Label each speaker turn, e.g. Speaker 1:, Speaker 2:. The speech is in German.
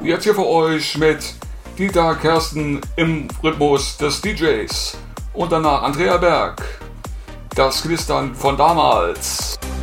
Speaker 1: jetzt hier für euch mit Dieter Kersten im Rhythmus des DJs und danach Andrea Berg. Das Knistern von damals.